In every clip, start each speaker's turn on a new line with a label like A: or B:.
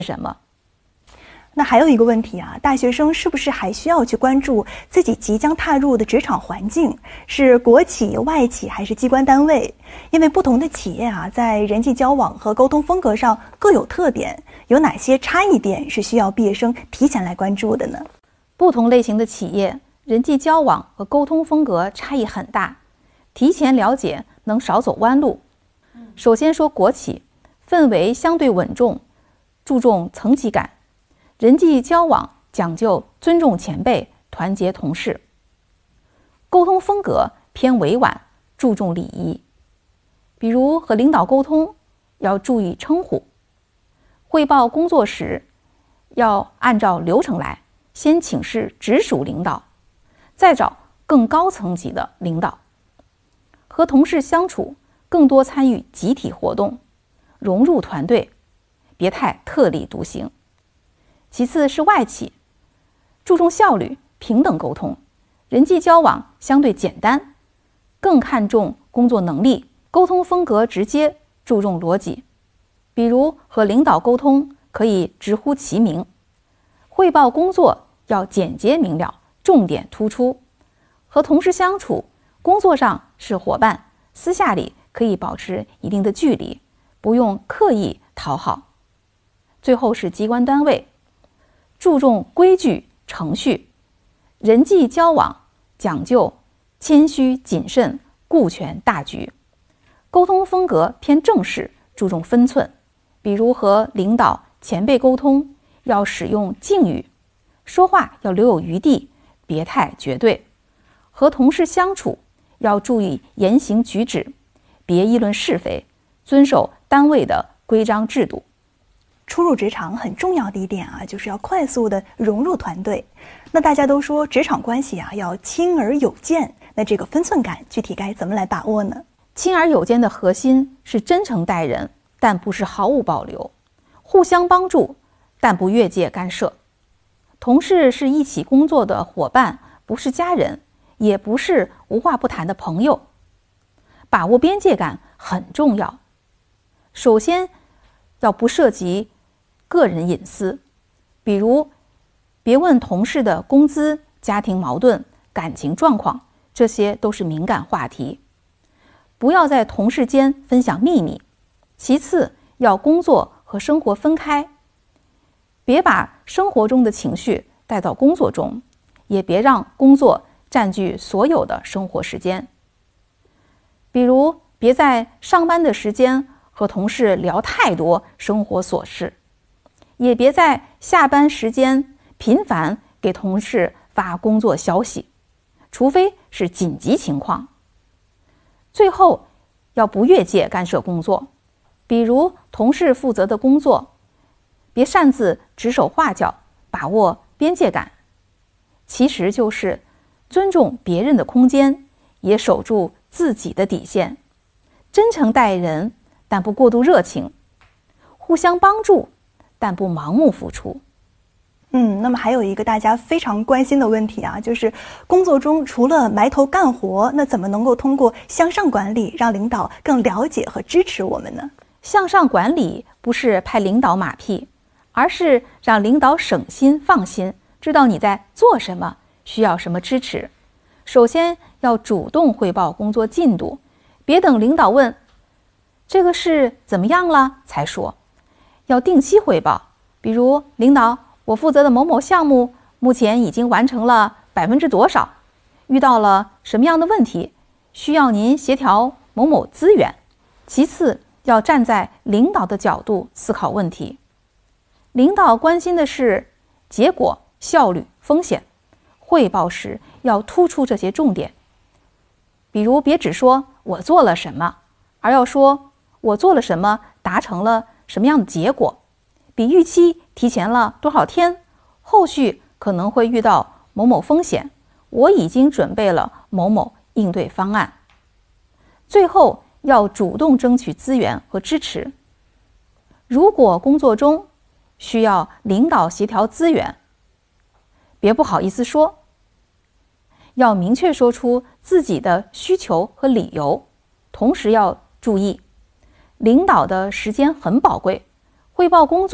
A: 什么。
B: 那还有一个问题啊，大学生是不是还需要去关注自己即将踏入的职场环境，是国企、外企还是机关单位？因为不同的企业啊，在人际交往和沟通风格上各有特点，有哪些差异点是需要毕业生提前来关注的呢？
A: 不同类型的企业人际交往和沟通风格差异很大，提前了解能少走弯路。首先说国企，氛围相对稳重，注重层级感，人际交往讲究尊重前辈，团结同事。沟通风格偏委婉，注重礼仪，比如和领导沟通要注意称呼，汇报工作时要按照流程来，先请示直属领导，再找更高层级的领导。和同事相处更多参与集体活动，融入团队，别太特立独行。其次是外企，注重效率，平等沟通，人际交往相对简单，更看重工作能力，沟通风格直接，注重逻辑。比如和领导沟通可以直呼其名，汇报工作要简洁明了，重点突出。和同事相处，工作上是伙伴，私下里可以保持一定的距离，不用刻意讨好。最后是机关单位，注重规矩程序，人际交往讲究谦虚谨慎，顾全大局。沟通风格偏正式，注重分寸，比如和领导前辈沟通要使用敬语，说话要留有余地，别太绝对。和同事相处要注意言行举止，别议论是非，遵守单位的规章制度。
B: 初入职场很重要的一点啊，就是要快速的融入团队。那大家都说职场关系啊要亲而有间，那这个分寸感具体该怎么来把握呢？
A: 亲而有间的核心是真诚待人，但不是毫无保留；互相帮助，但不越界干涉。同事是一起工作的伙伴，不是家人，也不是无话不谈的朋友。把握边界感很重要。首先要不涉及个人隐私，比如别问同事的工资、家庭矛盾、感情状况，这些都是敏感话题。不要在同事间分享秘密。其次，要工作和生活分开，别把生活中的情绪带到工作中，也别让工作占据所有的生活时间。比如，别在上班的时间和同事聊太多生活琐事，也别在下班时间频繁给同事发工作消息，除非是紧急情况。最后，要不越界干涉工作，比如同事负责的工作，别擅自指手画脚，把握边界感。其实就是尊重别人的空间，也守住自己的底线，真诚待人，但不过度热情，互相帮助，但不盲目付出。
B: 那么还有一个大家非常关心的问题啊，就是工作中除了埋头干活，那怎么能够通过向上管理让领导更了解和支持我们呢？
A: 向上管理不是拍领导马屁，而是让领导省心放心，知道你在做什么，需要什么支持。首先要主动汇报工作进度，别等领导问这个事怎么样了才说，要定期汇报。比如，领导，我负责的某某项目目前已经完成了多少，遇到了什么样的问题，需要您协调某某资源。其次，要站在领导的角度思考问题。领导关心的是结果、效率、风险，汇报时要突出这些重点。比如，别只说我做了什么，而要说我做了什么，达成了什么样的结果，比预期提前了多少天，后续可能会遇到某某风险，我已经准备了某某应对方案。最后要主动争取资源和支持。如果工作中需要领导协调资源，别不好意思说，要明确说出自己的需求和理由。同时要注意，领导的时间很宝贵，汇报工作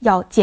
A: 要简